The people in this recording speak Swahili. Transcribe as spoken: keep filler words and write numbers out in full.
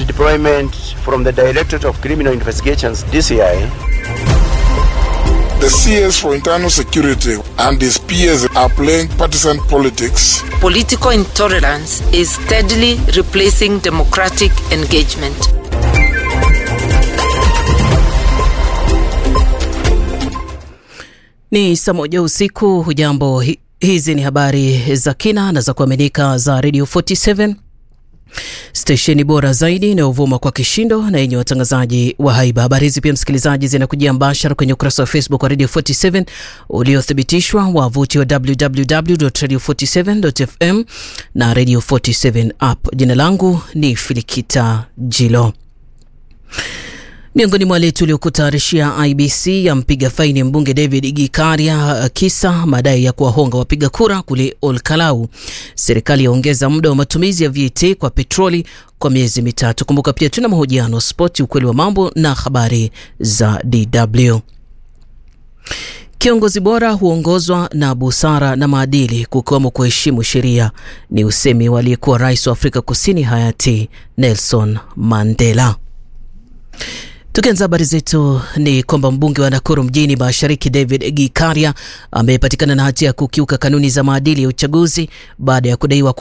deployment from the Directorate of Criminal Investigations, D C I. The C S for Internal Security and his peers are playing partisan politics. Political intolerance is steadily replacing democratic engagement. Ni saa moja usiku. Hujambo, hizi ni habari za kina na za kuaminika za Radio forty-seven. Stesheni bora zaidi inayovuma kwa kishindo na yenye watangazaji wa haiba. Habari hizi pia msikilizaji zinakujia mbashara kwenye ukurasa wa Facebook wa Radio forty-seven uliothibitishwa, wavuti wa w w w dot radio forty-seven dot f m na Radio forty-seven app. Jina langu ni Filikita Jilo. Miongoni mwa wale tuliokutayarishia, I B C ya mpiga faini mbunge David Gikaria kisa madai ya kuwahonga wapiga kura kule Olkalau. Serikali yaongeza muda wa matumizi ya V A T kwa petroli kwa miezi mitatu. Kumbuka pia tuna mahojiano, spoti, ukweli wa mambo na habari za D W. Kiongozi bora huongozwa na busara na maadili, kukiwemo kuheshimu sheria, ni usemi wa aliyekuwa rais wa Afrika Kusini hayati Nelson Mandela. Tukianza habari zetu ni kwamba mbunge wa Nakuru mjini Mashariki David Gikaria amepatikana na hatia ya kukiuka kanuni za maadili ya uchaguzi baada ya kudaiwa